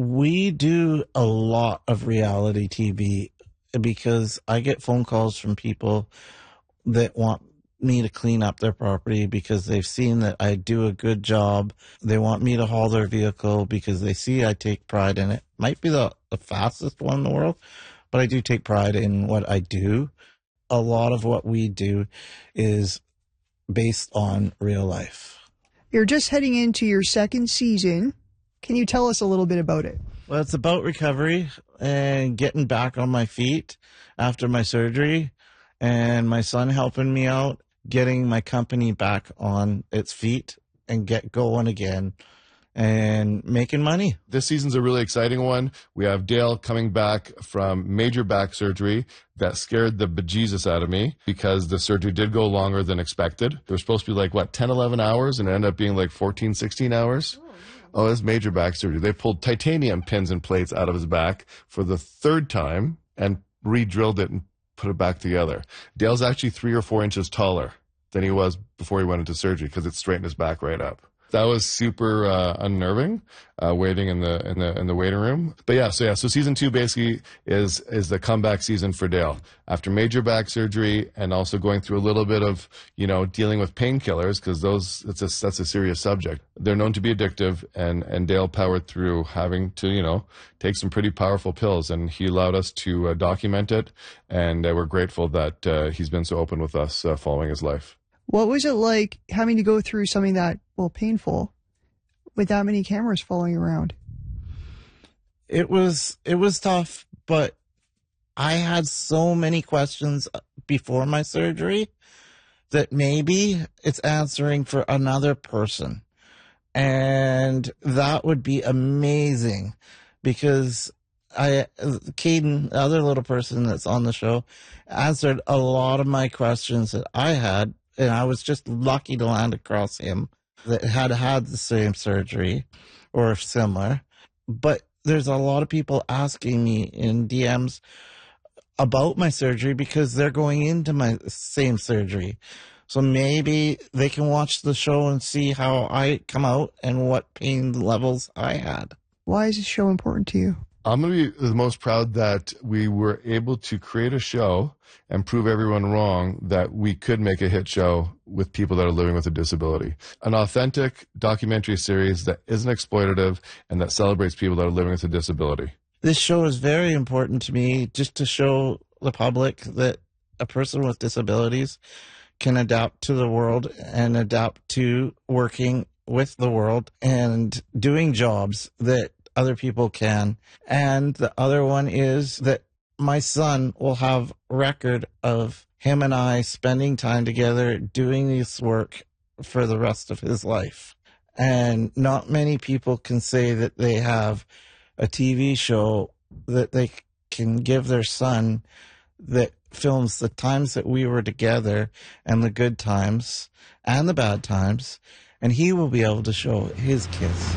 We do a lot of reality TV because I get phone calls from people that want me to clean up their property because they've seen that I do a good job. They want me to haul their vehicle because they see I take pride in it. Might be the fastest one in the world, but I do take pride in what I do. A lot of what we do is based on real life. You're just heading into your second season. Can you tell us a little bit about it? Well, it's about recovery and getting back on my feet after my surgery, and my son helping me out, getting my company back on its feet and get going again and making money. This season's a really exciting one. We have Dale coming back from major back surgery that scared the bejesus out of me because the surgery did go longer than expected. There was supposed to be 10, 11 hours and it ended up being 14, 16 hours. Oh, it's major back surgery. They pulled titanium pins and plates out of his back for the third time and re-drilled it and put it back together. Dale's actually 3 or 4 inches taller than he was before he went into surgery because it straightened his back right up. That was super unnerving, waiting in the waiting room. But so season 2 basically is the comeback season for Dale after major back surgery and also going through a little bit of dealing with painkillers because that's a serious subject. They're known to be addictive, and Dale powered through having to take some pretty powerful pills, and he allowed us to document it, and we're grateful that he's been so open with us following his life. What was it like having to go through something that, painful, with that many cameras following around? It was tough, but I had so many questions before my surgery that maybe it's answering for another person. And that would be amazing because Caden, the other little person that's on the show, answered a lot of my questions that I had. And I was just lucky to land across him that had the same surgery or similar. But there's a lot of people asking me in DMs about my surgery because they're going into my same surgery. So maybe they can watch the show and see how I come out and what pain levels I had. Why is this show important to you? I'm going to be the most proud that we were able to create a show and prove everyone wrong that we could make a hit show with people that are living with a disability. An authentic documentary series that isn't exploitative and that celebrates people that are living with a disability. This show is very important to me just to show the public that a person with disabilities can adapt to the world and adapt to working with the world and doing jobs that other people can. And the other one is that my son will have record of him and I spending time together doing this work for the rest of his life. And not many people can say that they have a TV show that they can give their son that films the times that we were together and the good times and the bad times, and he will be able to show his kids.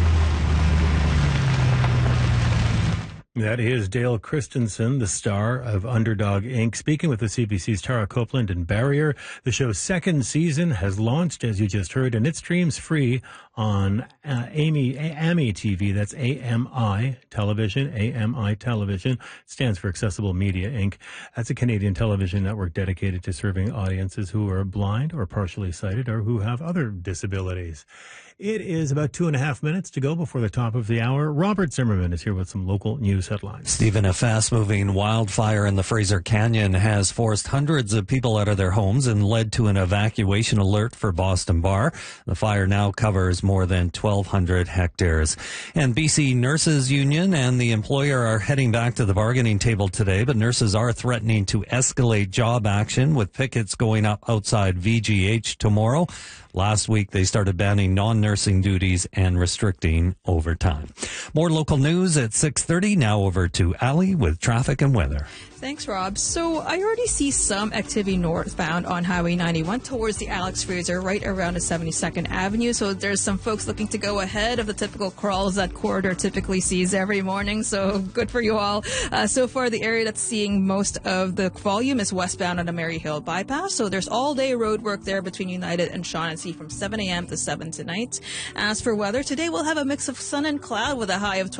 That is Dale Christensen, the star of Underdog Inc., speaking with the CBC's Tara Copeland and Barrier. The show's second season has launched, as you just heard, and it streams free on AMI TV. That's AMI Television. AMI Television stands for Accessible Media Inc. That's a Canadian television network dedicated to serving audiences who are blind or partially sighted or who have other disabilities. It is about 2.5 minutes to go before the top of the hour. Robert Zimmerman is here with some local news headlines. Stephen, a fast-moving wildfire in the Fraser Canyon has forced hundreds of people out of their homes and led to an evacuation alert for Boston Bar. The fire now covers more than 1,200 hectares. And BC Nurses Union and the employer are heading back to the bargaining table today, but nurses are threatening to escalate job action with pickets going up outside VGH tomorrow. Last week, they started banning non-nursing duties and restricting overtime. More local news at 6:30. Now over to Ali with traffic and weather. Thanks, Rob. So I already see some activity northbound on Highway 91 towards the Alex Fraser, right around the 72nd Avenue. So there's some folks looking to go ahead of the typical crawls that corridor typically sees every morning. So good for you all. So far, the area that's seeing most of the volume is westbound on the Mary Hill bypass. So there's all-day road work there between United and Shaughnessy from 7 a.m. to 7 tonight. As for weather, today we'll have a mix of sun and cloud with a high of